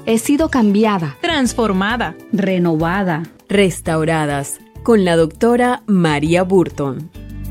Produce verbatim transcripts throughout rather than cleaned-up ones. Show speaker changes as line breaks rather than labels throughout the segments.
He sido cambiada,
transformada,
renovada,
restauradas con la doctora María Burton.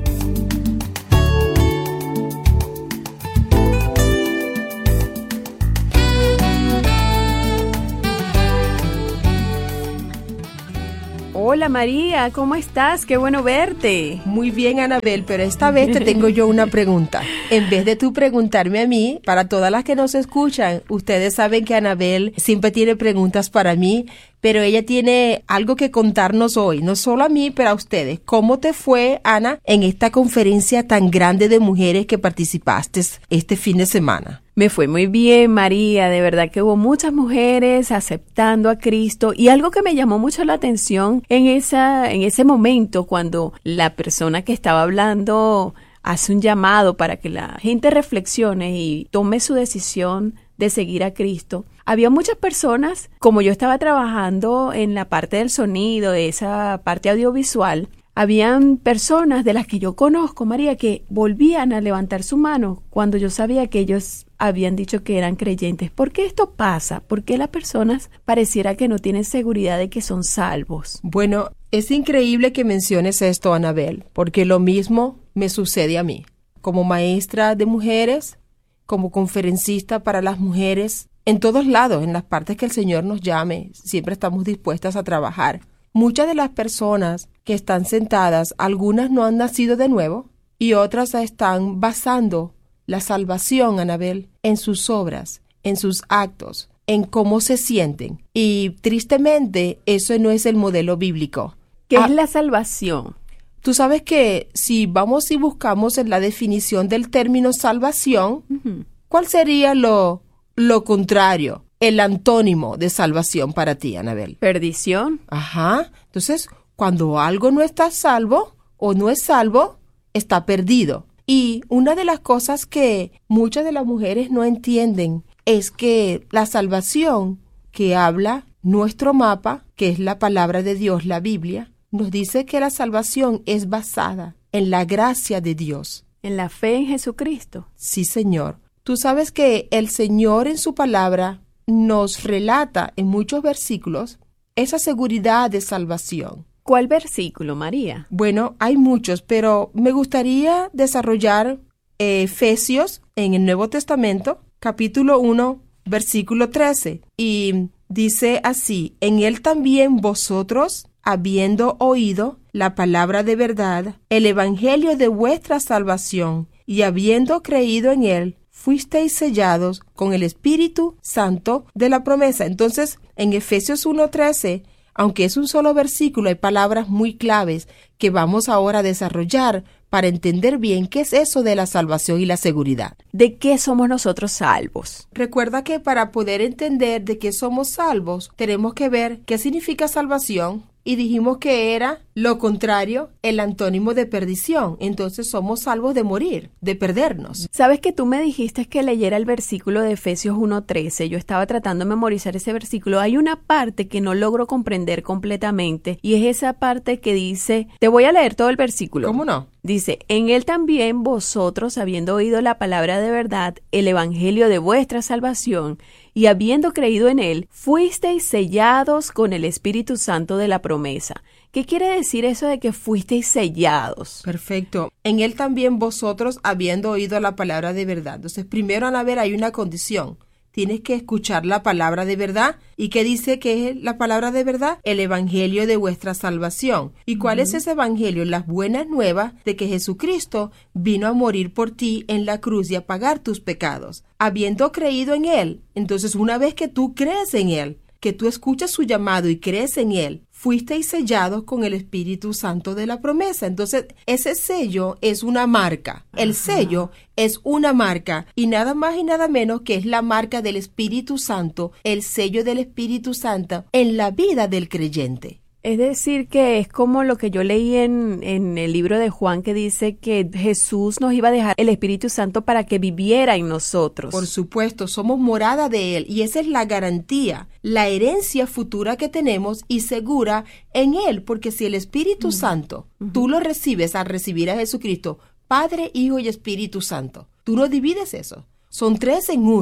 Hola María, ¿cómo estás? Qué bueno verte.
Muy bien, Anabel, pero esta vez te tengo yo una pregunta. En vez de tú preguntarme a mí, para todas las que nos escuchan, ustedes saben que Anabel siempre tiene preguntas para mí, pero ella tiene algo que contarnos hoy, no solo a mí, pero a ustedes. ¿Cómo te fue, Ana, en esta conferencia tan grande de mujeres que participaste este fin de semana?
Me fue muy bien, María, de verdad que hubo muchas mujeres aceptando a Cristo y algo que me llamó mucho la atención en esa, en ese momento cuando la persona que estaba hablando hace un llamado para que la gente reflexione y tome su decisión de seguir a Cristo. Había muchas personas, como yo estaba trabajando en la parte del sonido, de esa parte audiovisual, habían personas de las que yo conozco, María, que volvían a levantar su mano cuando yo sabía que ellos habían dicho que eran creyentes. ¿Por qué esto pasa? ¿Por qué las personas pareciera que no tienen seguridad de que son salvos?
Bueno, es increíble que menciones esto, Anabel, porque lo mismo me sucede a mí. Como maestra de mujeres, como conferencista para las mujeres, en todos lados, en las partes que el Señor nos llame, siempre estamos dispuestas a trabajar. Muchas de las personas que están sentadas, algunas no han nacido de nuevo y otras están basando la salvación, Anabel, en sus obras, en sus actos, en cómo se sienten. Y tristemente, eso no es el modelo bíblico.
¿Qué
ah,
es la salvación?
Tú sabes que si vamos y buscamos en la definición del término salvación, uh-huh. ¿cuál sería lo, lo contrario? El antónimo de salvación para ti, Anabel.
Perdición.
Ajá. Entonces, cuando algo no está salvo o no es salvo, está perdido. Y una de las cosas que muchas de las mujeres no entienden es que la salvación que habla nuestro mapa, que es la palabra de Dios, la Biblia, nos dice que la salvación es basada en la gracia de Dios.
En la fe en Jesucristo.
Sí, Señor. Tú sabes que el Señor en su palabra nos relata en muchos versículos esa seguridad de salvación.
¿Cuál versículo, María?
Bueno, hay muchos, pero me gustaría desarrollar eh, Efesios en el Nuevo Testamento, capítulo uno, versículo trece. Y dice así: en él también vosotros, habiendo oído la palabra de verdad, el evangelio de vuestra salvación, y habiendo creído en él, fuisteis sellados con el Espíritu Santo de la promesa. Entonces, en Efesios uno trece, aunque es un solo versículo, hay palabras muy claves que vamos ahora a desarrollar para entender bien qué es eso de la salvación y la seguridad.
¿De qué somos nosotros salvos?
Recuerda que para poder entender de qué somos salvos, tenemos que ver qué significa salvación. Y dijimos que era lo contrario, el antónimo de perdición. Entonces somos salvos de morir, de perdernos.
¿Sabes que tú me dijiste que leyera el versículo de Efesios uno trece? Yo estaba tratando de memorizar ese versículo. Hay una parte que no logro comprender completamente y es esa parte que dice, te voy a leer todo el versículo.
¿Cómo no?
Dice, en él también vosotros, habiendo oído la palabra de verdad, el evangelio de vuestra salvación, y habiendo creído en él, fuisteis sellados con el Espíritu Santo de la promesa. ¿Qué quiere decir eso de que fuisteis sellados?
Perfecto. En él también vosotros, habiendo oído la palabra de verdad. Entonces, primero, Anabel, hay una condición. Tienes que escuchar la palabra de verdad. ¿Y qué dice que es la palabra de verdad? El evangelio de vuestra salvación. ¿Y cuál uh-huh. es ese evangelio? Las buenas nuevas de que Jesucristo vino a morir por ti en la cruz y a pagar tus pecados. Habiendo creído en él. Entonces, una vez que tú crees en él, que tú escuchas su llamado y crees en él, fuisteis sellados con el Espíritu Santo de la promesa. Entonces, ese sello es una marca. El Ajá. sello es una marca y nada más y nada menos que es la marca del Espíritu Santo, el sello del Espíritu Santo en la vida del creyente.
Es decir, que es como lo que yo leí en, en el libro de Juan, que dice que Jesús nos iba a dejar el Espíritu Santo para que viviera en nosotros.
Por supuesto, somos morada de Él y esa es la garantía, la herencia futura que tenemos y segura en Él, porque si el Espíritu uh-huh. Santo, uh-huh. tú lo recibes al recibir a Jesucristo, Padre, Hijo y Espíritu Santo, tú no divides eso. Son tres en uno.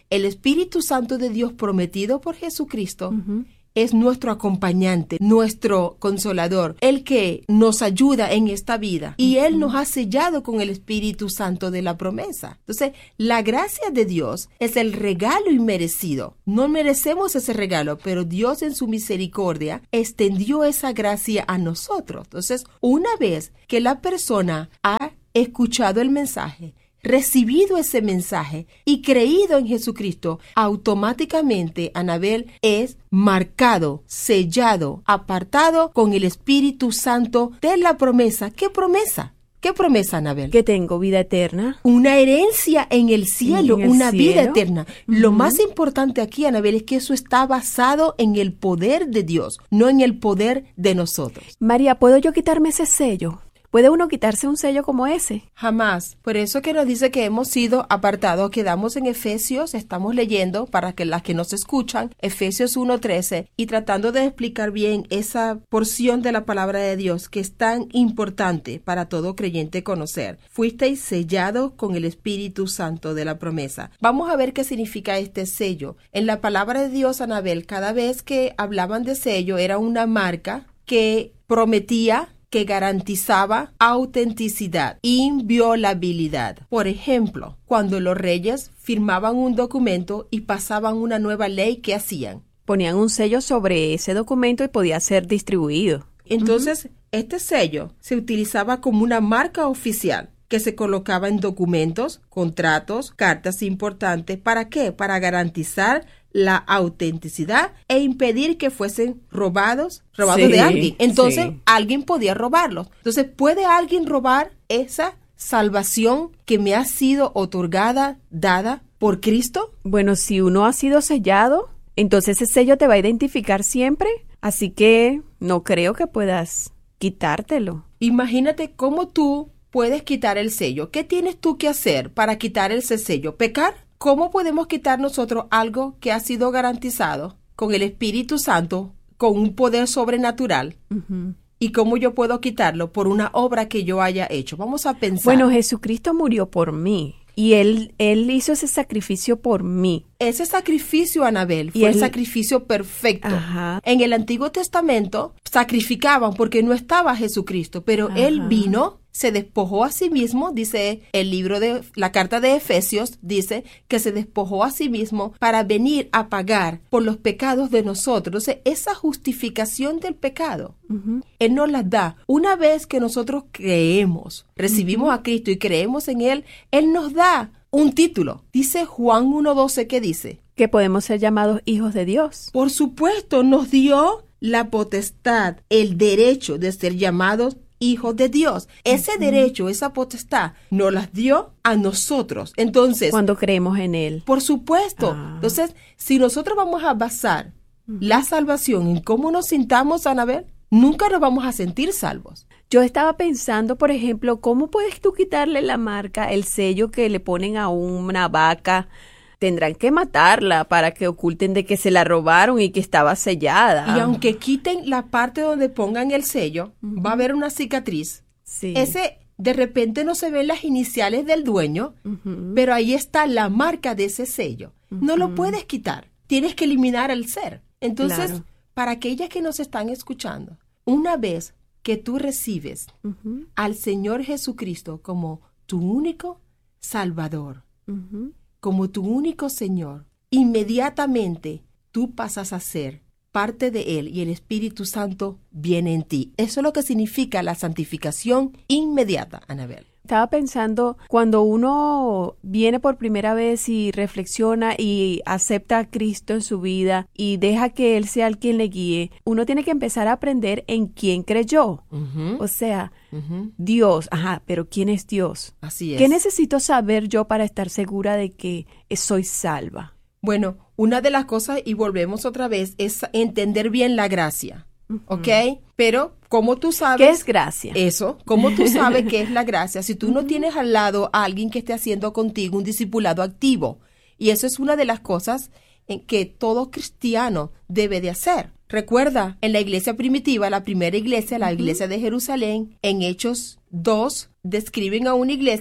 el Espíritu Santo de Dios prometido por Jesucristo
Ujú.
es nuestro acompañante, nuestro consolador, el que nos ayuda en esta vida. Y Él nos ha sellado con el Espíritu Santo de la promesa. Entonces, la gracia de Dios es el regalo inmerecido. No merecemos ese regalo, pero Dios en su misericordia extendió esa gracia a nosotros. Entonces, una vez que la persona ha escuchado el mensaje, recibido ese mensaje y creído en Jesucristo, automáticamente, Anabel, es marcado, sellado, apartado con el Espíritu Santo de la promesa. ¿Qué promesa? ¿Qué promesa, Anabel?
Que tengo vida eterna.
Una herencia en el cielo,
¿En el
una
cielo?
vida eterna. Lo
Ujú.
más importante aquí, Anabel, es que eso está basado en el poder de Dios, no en el poder de nosotros.
María, ¿puedo yo quitarme ese sello? ¿Puede uno quitarse un sello como ese?
Jamás. Por eso que nos dice que hemos sido apartados. Quedamos en Efesios, estamos leyendo para que las que nos escuchan, Efesios uno trece, y tratando de explicar bien esa porción de la palabra de Dios que es tan importante para todo creyente conocer. Fuisteis sellados con el Espíritu Santo de la promesa. Vamos a ver qué significa este sello. En la palabra de Dios, Anabel, cada vez que hablaban de sello era una marca que prometía, que garantizaba autenticidad, inviolabilidad. Por ejemplo, cuando los reyes firmaban un documento y pasaban una nueva ley, ¿qué hacían?
Ponían un sello sobre ese documento y podía ser distribuido.
Entonces, uh-huh. este sello se utilizaba como una marca oficial que se colocaba en documentos, contratos, cartas importantes. ¿Para qué? Para garantizar la autenticidad e impedir que fuesen robados, robados
Sí,
de alguien. Entonces,
sí.
alguien podía robarlos. Entonces, ¿puede alguien robar esa salvación que me ha sido otorgada, dada por Cristo?
Bueno, si uno ha sido sellado, entonces ese sello te va a identificar siempre, así que no creo que puedas quitártelo.
Imagínate cómo tú puedes quitar el sello. ¿Qué tienes tú que hacer para quitar ese sello? ¿Pecar? ¿Cómo podemos quitar nosotros algo que ha sido garantizado con el Espíritu Santo, con un poder sobrenatural?
Uh-huh.
¿Y cómo yo puedo quitarlo? Por una obra que yo haya hecho. Vamos a pensar.
Bueno, Jesucristo murió por mí y Él, él hizo ese sacrificio por mí.
Ese sacrificio, Anabel, fue
Y
el
él...
sacrificio perfecto.
Ajá.
En el Antiguo Testamento sacrificaban porque no estaba Jesucristo, pero
Ajá.
Él vino, se despojó a sí mismo, dice el libro de la carta de Efesios, dice que se despojó a sí mismo para venir a pagar por los pecados de nosotros. Entonces, esa justificación del pecado, uh-huh. Él nos la da. Una vez que nosotros creemos, recibimos uh-huh. a Cristo y creemos en Él, Él nos da un título. Dice Juan uno doce, ¿qué dice?
Que podemos ser llamados hijos de Dios.
Por supuesto, nos dio la potestad, el derecho de ser llamados hijos de Dios. Ese uh-huh. derecho, esa potestad, nos las dio a nosotros. Entonces,
cuando creemos en Él.
Por supuesto. Ah. Entonces, si nosotros vamos a basar uh-huh. la salvación en cómo nos sintamos, Anabel, nunca nos vamos a sentir salvos.
Yo estaba pensando, por ejemplo, ¿cómo puedes tú quitarle la marca, el sello que le ponen a una vaca? Tendrán que matarla para que oculten de que se la robaron y que estaba sellada.
Y aunque quiten la parte donde pongan el sello, uh-huh. va a haber una cicatriz.
Sí.
Ese, de repente no se ven las iniciales del dueño, uh-huh. pero ahí está la marca de ese sello. Uh-huh. No lo puedes quitar. Tienes que eliminar al ser. Entonces, claro. para aquellas que nos están escuchando, una vez que tú recibes uh-huh. al Señor Jesucristo como tu único Salvador, uh-huh. como tu único Señor, inmediatamente tú pasas a ser parte de Él y el Espíritu Santo viene en ti. Eso es lo que significa la santificación inmediata, Anabel.
Estaba pensando, cuando uno viene por primera vez y reflexiona y acepta a Cristo en su vida y deja que Él sea el quien le guíe, uno tiene que empezar a aprender en quién creyó. Uh-huh. O sea, uh-huh. Dios. Ajá, pero ¿quién es Dios?
Así es.
¿Qué necesito saber yo para estar segura de que soy salva?
Bueno, una de las cosas, y volvemos otra vez, es entender bien la gracia. Uh-huh. ¿Ok? Pero, ¿cómo tú sabes?
¿Qué es gracia?
Eso, ¿cómo tú sabes qué es la gracia? Si tú no tienes al lado a alguien que esté haciendo contigo un discipulado activo. Y eso es una de las cosas en que todo cristiano debe de hacer. Recuerda, en la iglesia primitiva, la primera iglesia, la uh-huh. iglesia de Jerusalén, en Hechos dos, describen a una iglesia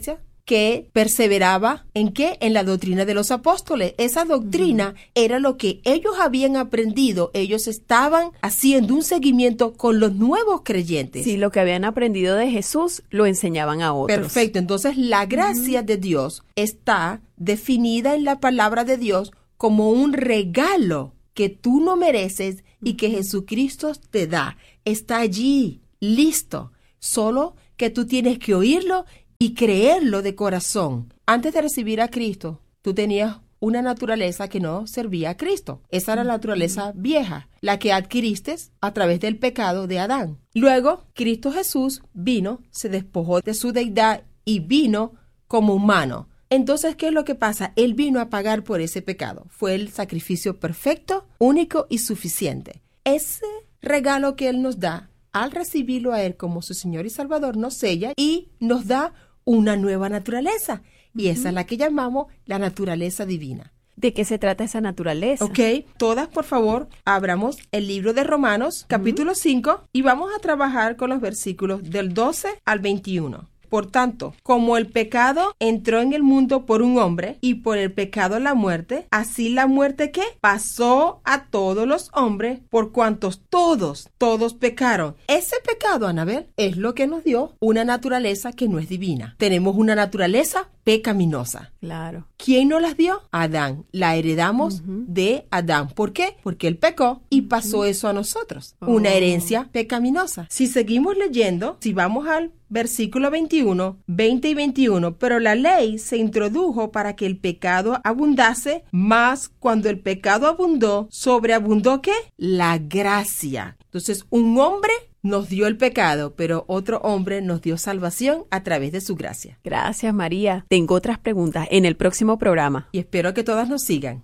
que perseveraba en qué? En la doctrina de los apóstoles. Esa doctrina uh-huh. era lo que ellos habían aprendido. Ellos estaban haciendo un seguimiento con los nuevos creyentes.
Sí, lo que habían aprendido de Jesús lo enseñaban a otros.
Perfecto. Entonces, la gracia uh-huh. de Dios está definida en la palabra de Dios como un regalo que tú no mereces y que Jesucristo te da. Está allí, listo. Solo que tú tienes que oírlo y creerlo de corazón. Antes de recibir a Cristo, tú tenías una naturaleza que no servía a Cristo. Esa era la naturaleza vieja, la que adquiriste a través del pecado de Adán. Luego, Cristo Jesús vino, se despojó de su deidad y vino como humano. Entonces, ¿qué es lo que pasa? Él vino a pagar por ese pecado. Fue el sacrificio perfecto, único y suficiente. Ese regalo que Él nos da, al recibirlo a Él como su Señor y Salvador, nos sella y nos da una nueva naturaleza. Y esa uh-huh. es la que llamamos la naturaleza divina.
¿De qué se trata esa naturaleza?
Ok, todas, por favor, abramos el libro de Romanos, capítulo uh-huh. cinco, y vamos a trabajar con los versículos del doce al veintiuno. Por tanto, como el pecado entró en el mundo por un hombre y por el pecado la muerte, así la muerte ¿qué? Pasó a todos los hombres por cuantos todos, todos pecaron. Ese pecado, Anabel, es lo que nos dio una naturaleza que no es divina. Tenemos una naturaleza pecaminosa.
Claro.
¿Quién nos las dio? Adán. La heredamos uh-huh. de Adán. ¿Por qué? Porque él pecó y pasó uh-huh. eso a nosotros. Oh. Una herencia pecaminosa. Si seguimos leyendo, si vamos al versículo veintiuno, veinte y veintiuno, pero la ley se introdujo para que el pecado abundase, mas cuando el pecado abundó, sobreabundó ¿qué? La gracia. Entonces, un hombre nos dio el pecado, pero otro hombre nos dio salvación a través de su gracia.
Gracias, María. Tengo otras preguntas en el próximo programa.
Y espero que todas nos sigan.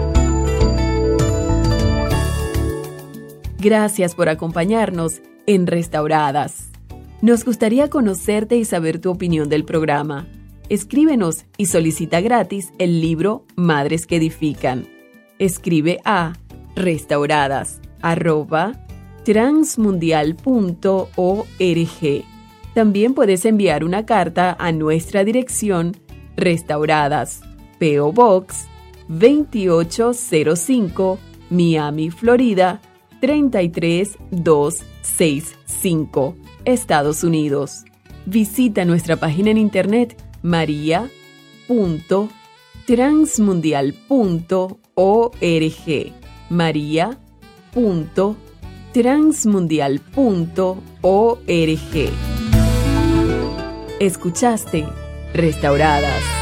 Gracias por acompañarnos en Restauradas. Nos gustaría conocerte y saber tu opinión del programa. Escríbenos y solicita gratis el libro Madres que Edifican. Escribe a restauradas arroba transmundial punto org. También puedes enviar una carta a nuestra dirección Restauradas, P O Box veintiocho cero cinco, Miami, Florida treinta y tres mil doscientos sesenta y cinco, Estados Unidos. Visita nuestra página en internet maria punto transmundial punto org. maria punto transmundial punto org. Escuchaste Restauradas.